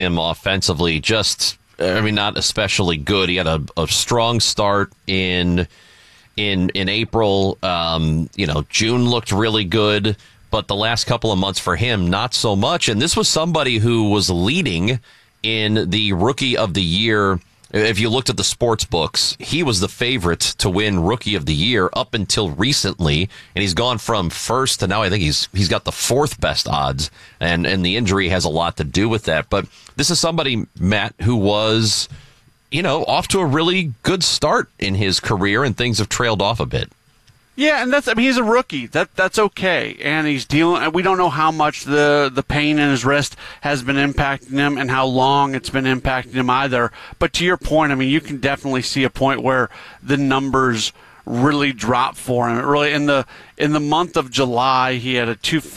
him offensively. Not especially good. He had a strong start in April. June looked really good, but the last couple of months for him, not so much. And this was somebody who was leading in the Rookie of the Year. If you looked at the sports books, he was the favorite to win Rookie of the Year up until recently, and he's gone from first to now I think he's got the fourth best odds, and the injury has a lot to do with that. But this is somebody, Matt, who was, off to a really good start in his career, and things have trailed off a bit. Yeah, and he's a rookie. That's okay, and he's dealing. We don't know how much the pain in his wrist has been impacting him, and how long it's been impacting him either. But to your point, you can definitely see a point where the numbers really dropped for him. It really in the month of July, he had a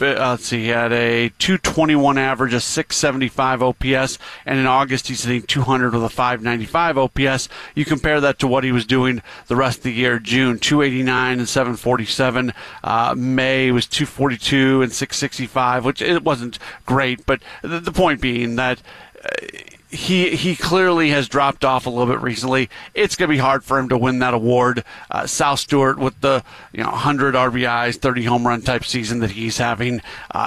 221 average, a 675 OPS, and in August he's hitting 200 with a 595 OPS. You compare that to what he was doing the rest of the year. June 289 and 747. May was 242 and 665, which it wasn't great, but the point being that. He clearly has dropped off a little bit recently. It's going to be hard for him to win that award. Sal Stewart with the 100 RBIs, 30 home run type season that he's having.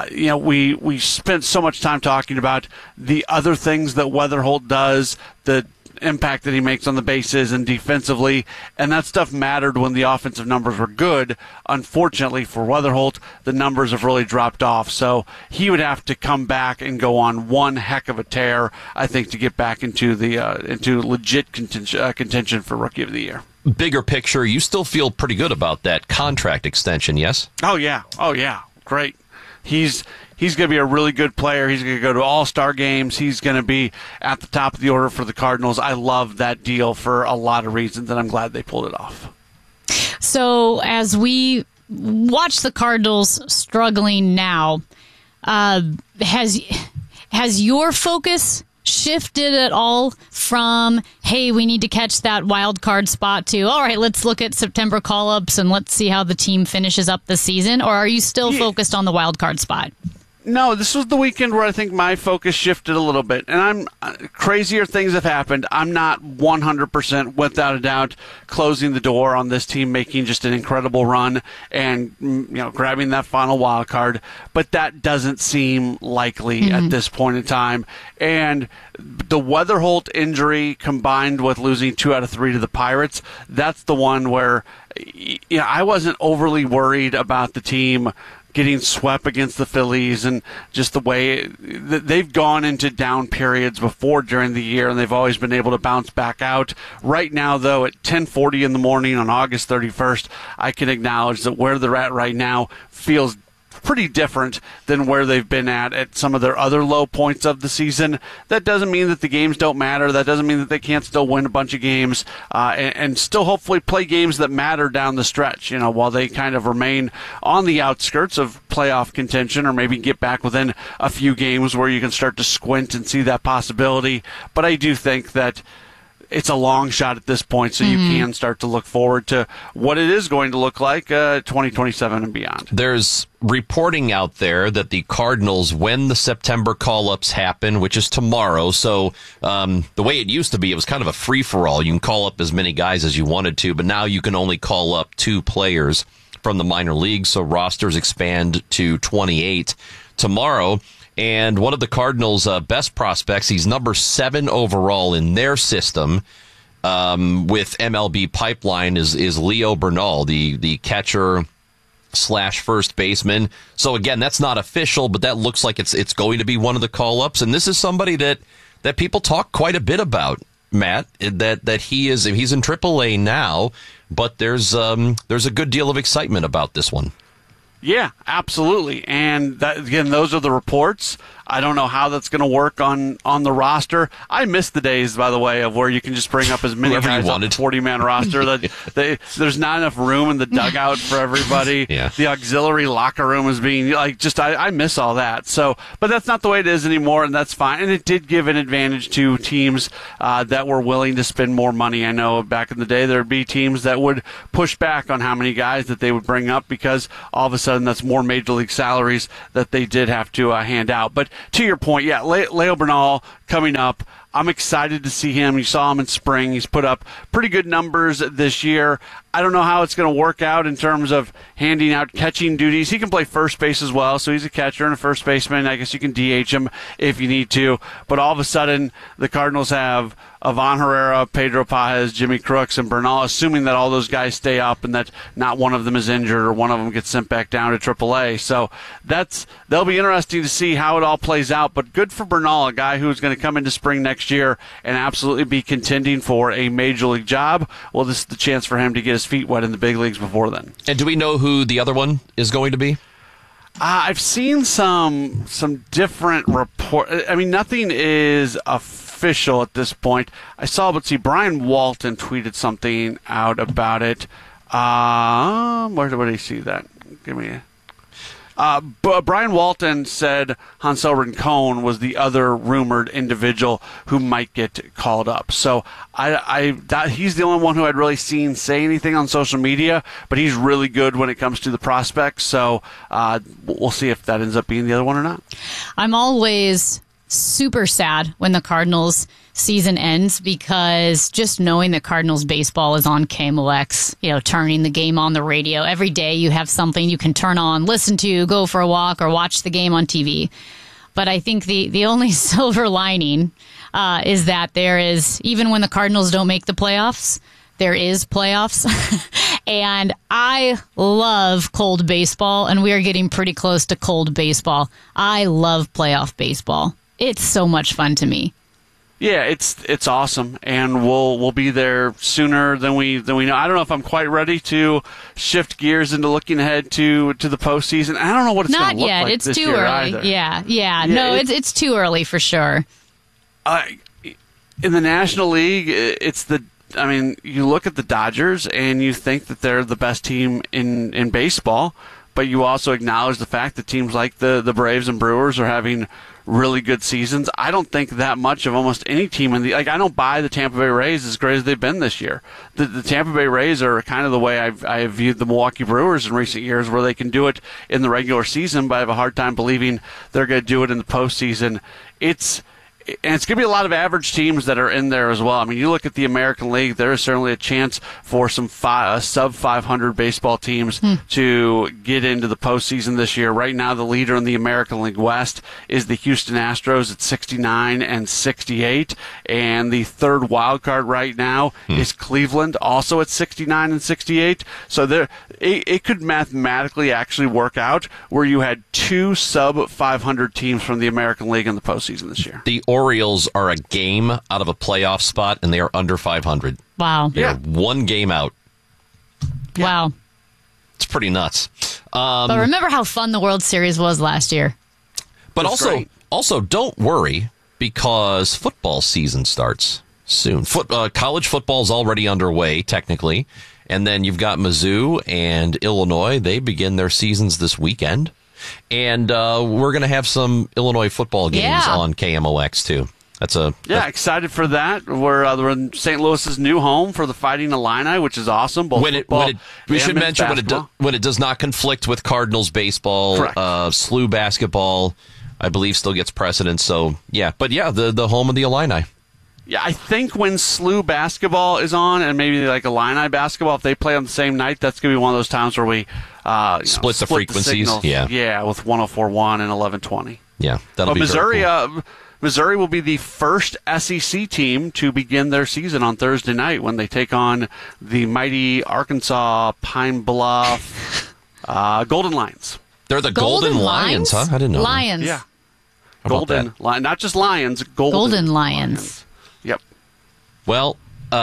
We spent so much time talking about the other things that Weatherholt does, the impact that he makes on the bases and defensively, and that stuff mattered when the offensive numbers were good. Unfortunately for Weatherholt, the numbers have really dropped off, so he would have to come back and go on one heck of a tear, I think, to get back into legit contention for Rookie of the Year. Bigger picture, you still feel pretty good about that contract extension, yes? Oh yeah, great. He's going to be a really good player. He's going to go to all-star games. He's going to be at the top of the order for the Cardinals. I love that deal for a lot of reasons, and I'm glad they pulled it off. So as we watch the Cardinals struggling now, has your focus shifted at all from, hey, we need to catch that wild card spot, to, all right, let's look at September call-ups and let's see how the team finishes up the season? Or are you still focused on the wild card spot? No, this was the weekend where I think my focus shifted a little bit. And crazier things have happened. I'm not 100%, without a doubt, closing the door on this team making just an incredible run and grabbing that final wild card. But that doesn't seem likely at this point in time. And the Weatherholt injury combined with losing 2 out of 3 to the Pirates, that's the one where I wasn't overly worried about the team getting swept against the Phillies, and just the way they've gone into down periods before during the year, and they've always been able to bounce back out. Right now, though, at 10:40 in the morning on August 31st, I can acknowledge that where they're at right now feels pretty different than where they've been at some of their other low points of the season. That doesn't mean that the games don't matter. That doesn't mean that they can't still win a bunch of games and still hopefully play games that matter down the stretch, while they kind of remain on the outskirts of playoff contention, or maybe get back within a few games where you can start to squint and see that possibility. But I do think that it's a long shot at this point, so you can start to look forward to what it is going to look like 2027 and beyond. There's reporting out there that the Cardinals, when the September call-ups happen, which is tomorrow, so the way it used to be, it was kind of a free-for-all. You can call up as many guys as you wanted to, but now you can only call up 2 players from the minor leagues, so rosters expand to 28 tomorrow. And one of the Cardinals' best prospects, he's number 7 overall in their system with MLB Pipeline, is Leo Bernal, the catcher / first baseman. So again, that's not official, but that looks like it's going to be one of the call-ups. And this is somebody that people talk quite a bit about, Matt, that he's in AAA now, but there's a good deal of excitement about this one. Yeah, absolutely. And again, those are the reports. I don't know how that's going to work on the roster. I miss the days, by the way, of where you can just bring up as many guys on the 40-man roster. There's not enough room in the dugout for everybody. Yeah. The auxiliary locker room is being I miss all that. So, but that's not the way it is anymore, and that's fine. And it did give an advantage to teams that were willing to spend more money. I know back in the day there would be teams that would push back on how many guys that they would bring up, because all of a sudden that's more major league salaries that they did have to hand out. But to your point, yeah, Leo Bernal coming up. I'm excited to see him. You saw him in spring. He's put up pretty good numbers this year. I don't know how it's going to work out in terms of handing out catching duties. He can play first base as well, so he's a catcher and a first baseman. I guess you can DH him if you need to. But all of a sudden, the Cardinals have Ivan Herrera, Pedro Pajes, Jimmy Crooks, and Bernal, assuming that all those guys stay up and that not one of them is injured or one of them gets sent back down to AAA. So that'll be interesting to see how it all plays out. But good for Bernal, a guy who's going to come into spring next year and absolutely be contending for a major league job. Well, this is the chance for him to get his feet wet in the big leagues before then. And do we know who the other one is going to be? I've seen some different reports. I mean, nothing is official at this point. I saw, Brian Walton tweeted something out about it. Where did I see that? Give me a... Brian Walton said Hansel Rincon was the other rumored individual who might get called up. So he's the only one who I'd really seen say anything on social media, but he's really good when it comes to the prospects. So we'll see if that ends up being the other one or not. I'm always super sad when the Cardinals season ends, because just knowing that Cardinals baseball is on KMOX, turning the game on the radio every day, you have something you can turn on, listen to, go for a walk, or watch the game on TV. But I think the only silver lining is that there is, even when the Cardinals don't make the playoffs, there is playoffs. And I love cold baseball, and we are getting pretty close to cold baseball. I love playoff baseball. It's so much fun to me. Yeah, it's awesome, and we'll be there sooner than we know. I don't know if I'm quite ready to shift gears into looking ahead to the postseason. I don't know what it's going to look like it's this too year early. either. Yeah. No, it's too early for sure. In the National League, you look at the Dodgers and you think that they're the best team in baseball, but you also acknowledge the fact that teams like the Braves and Brewers are having really good seasons. I don't think that much of almost any team I don't buy the Tampa Bay Rays as great as they've been this year. The Tampa Bay Rays are kind of the way I have viewed the Milwaukee Brewers in recent years, where they can do it in the regular season, but I have a hard time believing they're going to do it in the postseason. And it's going to be a lot of average teams that are in there as well. I mean, you look at the American League, there is certainly a chance for some sub-500 baseball teams to get into the postseason this year. Right now, the leader in the American League West is the Houston Astros at 69-68, and the third wild card right now is Cleveland, also at 69-68. So it could mathematically actually work out where you had two sub-500 teams from the American League in the postseason this year. The Orioles are a game out of a playoff spot, and they are under 500. Wow. They're one game out. Yeah. Wow. It's pretty nuts. But remember how fun the World Series was last year. But also don't worry, because football season starts soon. College football is already underway, technically. And then you've got Mizzou and Illinois. They begin their seasons this weekend. And we're going to have some Illinois football games on KMOX, too. Excited for that. We're in St. Louis's new home for the Fighting Illini, which is awesome. We should mention when it does not conflict with Cardinals baseball, SLU basketball, I believe, still gets precedence. So, the home of the Illini. Yeah, I think when SLU basketball is on, and maybe like Illini basketball, if they play on the same night, that's going to be one of those times where we split the frequencies. With 104.1 and 1120. Yeah, that'll be Missouri. Very cool. Missouri will be the first SEC team to begin their season on Thursday night when they take on the mighty Arkansas Pine Bluff Golden Lions. They're the Golden Lions, huh? I didn't know. Lions. Yeah. Golden Lions, not just Lions. Golden Lions. Yep. Well,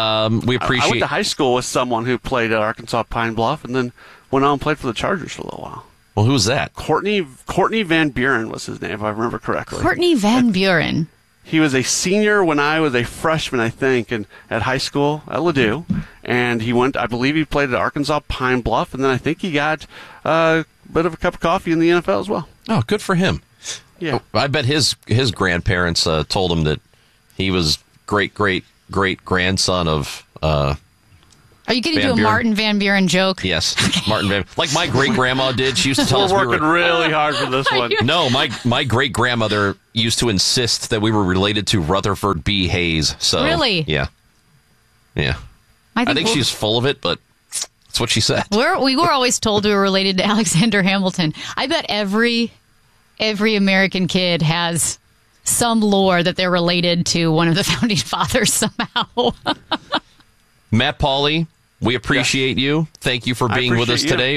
we appreciate. I went to high school with someone who played at Arkansas Pine Bluff, and then went on and played for the Chargers for a little while. Well, who was that? Courtney Van Buren was his name, if I remember correctly. Courtney Van Buren. He was a senior when I was a freshman, I think, at high school at Ladue, and I believe he played at Arkansas Pine Bluff, and then I think he got a bit of a cup of coffee in the NFL as well. Oh, good for him. Yeah, I bet his grandparents told him that he was great grandson of Are you going to Van do a Buren. Martin Van Buren joke? Yes, Martin Van. Like my great grandma did. She used to tell us We're working really hard for this one. No, my great grandmother used to insist that we were related to Rutherford B. Hayes. So Really? yeah. I think she's full of it, but that's what she said. We were always told we were related to Alexander Hamilton. I bet every American kid has some lore that they're related to one of the founding fathers somehow. Matt Pauley, we appreciate you. Thank you for being with us today.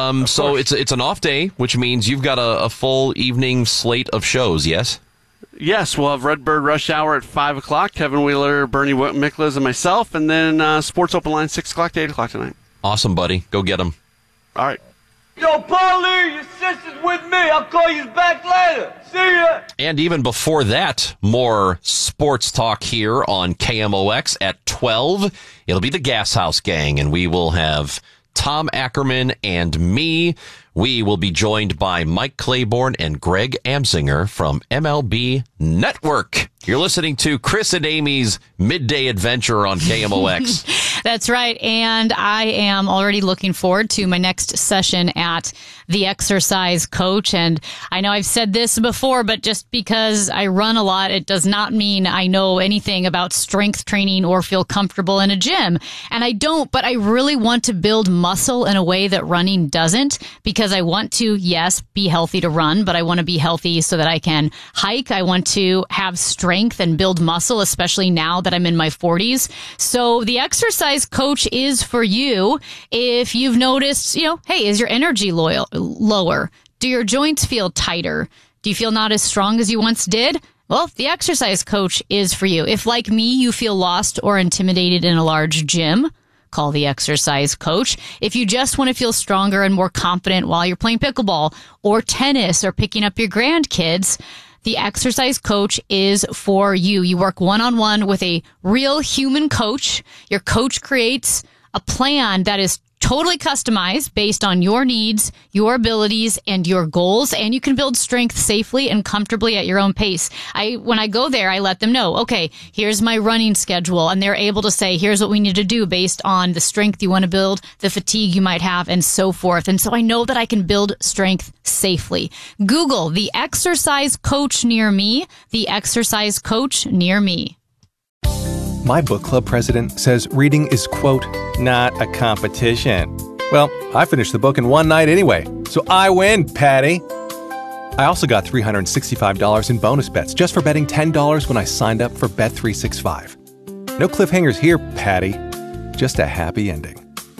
So it's an off day, which means you've got a full evening slate of shows, yes? Yes, we'll have Redbird Rush Hour at 5 o'clock. Kevin Wheeler, Bernie Miklas, and myself. And then Sports Open Line, 6 o'clock to 8 o'clock tonight. Awesome, buddy. Go get them. All right. Yo, Paulie, your sister's with me. I'll call you back later. See ya. And even before that, more sports talk here on KMOX at 12. It'll be the Gas House Gang, and we will have Tom Ackerman and me. We will be joined by Mike Claiborne and Greg Amsinger from MLB Network. You're listening to Chris and Amy's Midday Adventure on KMOX. That's right. And I am already looking forward to my next session at The Exercise Coach. And I know I've said this before, but just because I run a lot, it does not mean I know anything about strength training or feel comfortable in a gym. And I don't, but I really want to build muscle in a way that running doesn't, because I want to, yes, be healthy to run, but I want to be healthy so that I can hike. I want to have strength and build muscle, especially now that I'm in my 40s. So the Exercise Coach is for you if you've noticed, hey, is your energy lower? Do your joints feel tighter? Do you feel not as strong as you once did? Well, the Exercise Coach is for you. If, like me, you feel lost or intimidated in a large gym, call the Exercise Coach. If you just want to feel stronger and more confident while you're playing pickleball or tennis or picking up your grandkids, the Exercise Coach is for you. You work one-on-one with a real human coach. Your coach creates a plan that is totally customized based on your needs, your abilities, and your goals, and you can build strength safely and comfortably at your own pace. When I go there, I let them know, okay, here's my running schedule, and they're able to say, here's what we need to do based on the strength you want to build, the fatigue you might have, and so forth. And so I know that I can build strength safely. Google the Exercise Coach near me, the Exercise Coach near me. My book club president says reading is, quote, not a competition. Well, I finished the book in one night anyway, so I win, Patty. I also got $365 in bonus bets just for betting $10 when I signed up for Bet365. No cliffhangers here, Patty. Just a happy ending.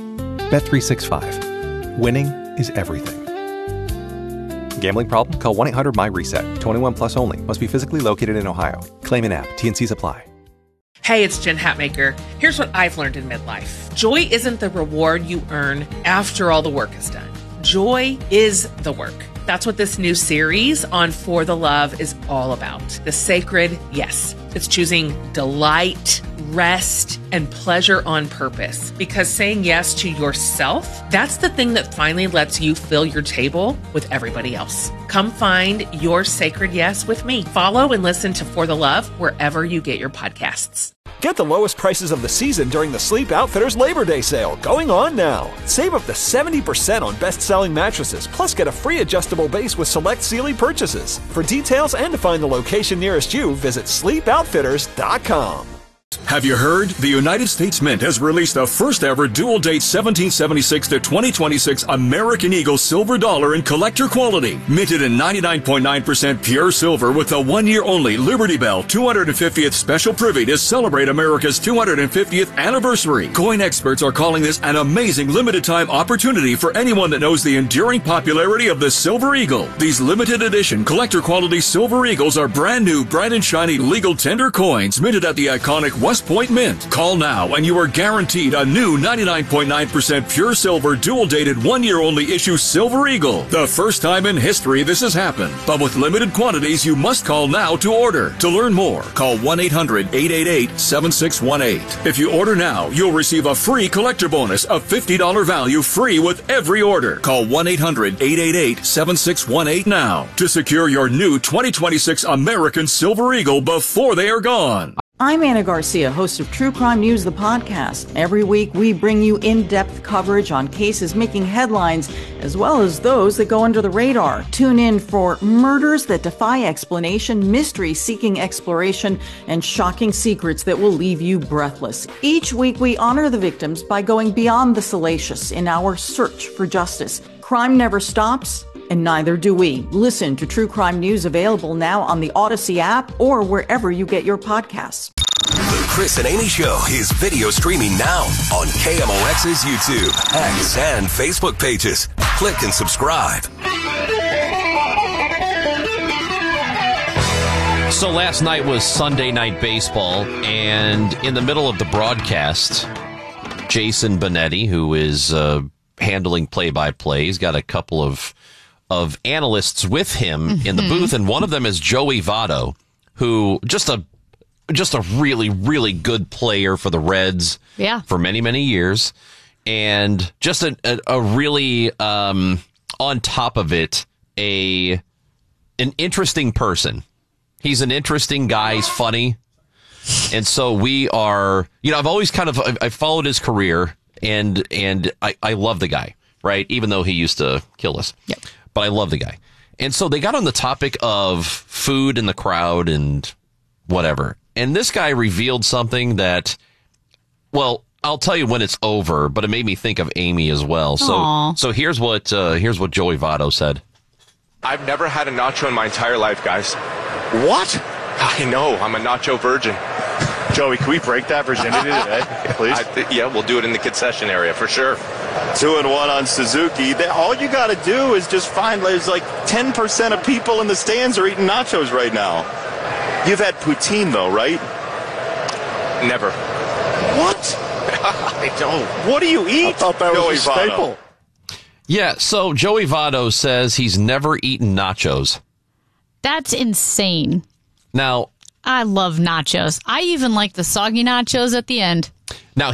Bet365. Winning is everything. Gambling problem? Call 1-800-MY-RESET. 21 plus only. Must be physically located in Ohio. Claim in app. T&Cs apply. Hey, it's Jen Hatmaker. Here's what I've learned in midlife. Joy isn't the reward you earn after all the work is done. Joy is the work. That's what this new series on For the Love is all about. The sacred yes. It's choosing delight, rest, and pleasure on purpose. Because saying yes to yourself, that's the thing that finally lets you fill your table with everybody else. Come find your sacred yes with me. Follow and listen to For the Love wherever you get your podcasts. Get the lowest prices of the season during the Sleep Outfitters Labor Day sale, going on now. Save up to 70% on best-selling mattresses, plus get a free adjustable base with select Sealy purchases. For details and to find the location nearest you, visit sleepoutfitters.com. Have you heard? The United States Mint has released the first ever dual date 1776 to 2026 American Eagle silver dollar in collector quality. Minted in 99.9% pure silver with a 1 year only Liberty Bell 250th special privy to celebrate America's 250th anniversary. Coin experts are calling this an amazing limited time opportunity for anyone that knows the enduring popularity of the Silver Eagle. These limited edition collector quality Silver Eagles are brand new, bright and shiny legal tender coins minted at the iconic West Point Mint. Call now and you are guaranteed a new 99.9% pure silver dual dated 1 year only issue Silver Eagle. The first time in history this has happened, but with limited quantities you must call now to order. To learn more, call 1-800-888-7618. If you order now, you'll receive a free collector bonus of $50 value free with every order. Call 1-800-888-7618 now to secure your new 2026 American Silver Eagle before they are gone. I'm Anna Garcia, host of True Crime News, the podcast. Every week, we bring you in-depth coverage on cases making headlines, as well as those that go under the radar. Tune in for murders that defy explanation, mystery seeking exploration, and shocking secrets that will leave you breathless. Each week, we honor the victims by going beyond the salacious in our search for justice. Crime never stops, and neither do we. Listen to True Crime News, available now on the Odyssey app or wherever you get your podcasts. The Chris and Amy Show is video streaming now on KMOX's YouTube, X, and Facebook pages. Click and subscribe. So last night was Sunday Night Baseball, and in the middle of the broadcast, Jason Benetti, who is handling play-by-play, he's got a couple of analysts with him in the booth, and one of them is Joey Votto, who just a really, really good player for the Reds for many, many years. And just a really, on top of it, an interesting person. He's an interesting guy. He's funny. And so we are, I've always I followed his career, and I love the guy, right? Even though he used to kill us. Yep. But I love the guy. And so they got on the topic of food in the crowd and whatever. And this guy revealed something that, well, I'll tell you when it's over, but it made me think of Amy as well. So here's what Joey Votto said. I've never had a nacho in my entire life, guys. What? I know. I'm a nacho virgin. Joey, can we break that virginity today, please? Yeah, we'll do it in the concession area for sure. 2-1 on Suzuki. All you got to do is just find, there's like 10% of people in the stands are eating nachos right now. You've had poutine, though, right? Never. What? I don't. What do you eat? I thought that was a staple. Yeah, so Joey Votto says he's never eaten nachos. That's insane. Now, I love nachos. I even like the soggy nachos at the end. Now,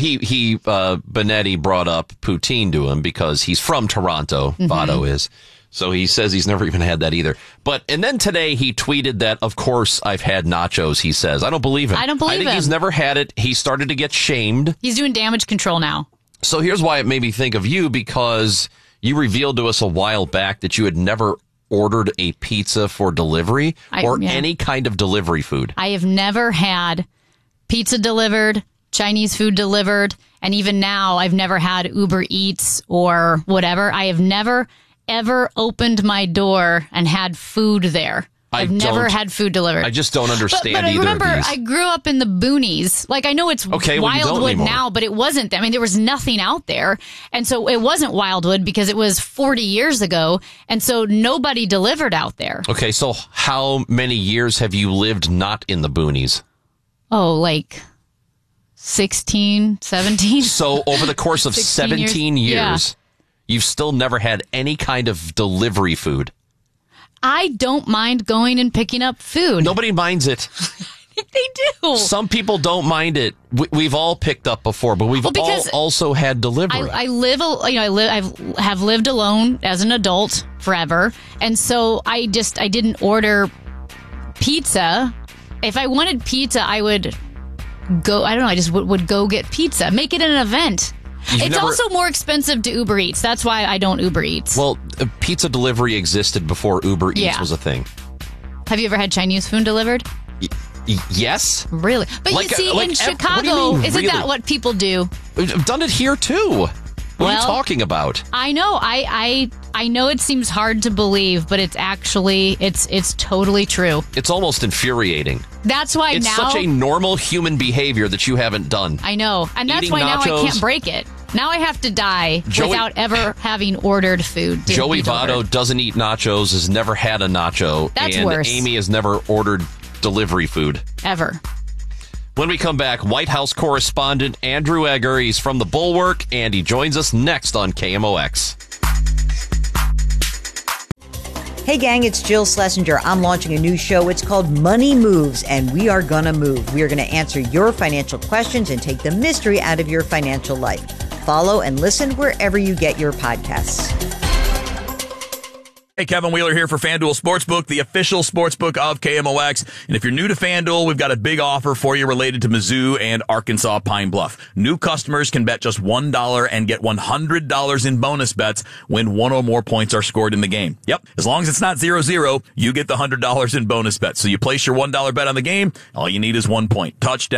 Benetti brought up poutine to him because he's from Toronto, Votto is. So he says he's never even had that either. And then today he tweeted that, of course, I've had nachos, he says. I don't believe him. I think he's never had it. He started to get shamed. He's doing damage control now. So here's why it made me think of you, because you revealed to us a while back that you had never ordered a pizza for delivery any kind of delivery food. I have never had pizza delivered, Chinese food delivered, and even now I've never had Uber Eats or whatever. I have never ever opened my door and had food there. I've never had food delivered. I just don't understand but either remember, of these. I grew up in the boonies. Like, I know it's Wildwood now, but it wasn't. I mean, there was nothing out there. And so it wasn't Wildwood because it was 40 years ago. And so nobody delivered out there. Okay, so how many years have you lived not in the boonies? Oh, like 16, 17. So over the course of 17 years you've still never had any kind of delivery food. I don't mind going and picking up food. Nobody minds it. I think they do. Some people don't mind it. We've all picked up before, but we've all also had delivery. I have lived alone as an adult forever, and so I didn't order pizza. If I wanted pizza, I would go. I don't know. I just would go get pizza. Make it an event. It's also more expensive to Uber Eats. That's why I don't Uber Eats. Well, pizza delivery existed before Uber Eats was a thing. Have you ever had Chinese food delivered? Yes. Really? But you see, in Chicago, isn't that what people do? I've done it here, too. What are you talking about? I know. I know it seems hard to believe, but it's actually, it's totally true. It's almost infuriating. That's why it's now... It's such a normal human behavior that you haven't done. I know. And that's why now I can't break it. Now I have to die without ever having ordered food. Joey Votto doesn't eat nachos, has never had a nacho. That's and worse. Amy has never ordered delivery food. Ever. When we come back, White House correspondent Andrew Egger, he's from the Bulwark, and he joins us next on KMOX. Hey gang, it's Jill Schlesinger. I'm launching a new show. It's called Money Moves, and we are gonna move. We are gonna answer your financial questions and take the mystery out of your financial life. Follow and listen wherever you get your podcasts. Hey, Kevin Wheeler here for FanDuel Sportsbook, the official sportsbook of KMOX. And if you're new to FanDuel, we've got a big offer for you related to Mizzou and Arkansas Pine Bluff. New customers can bet just $1 and get $100 in bonus bets when one or more points are scored in the game. Yep. As long as it's not 0-0, you get the $100 in bonus bets. So you place your $1 bet on the game. All you need is 1 point. Touchdown.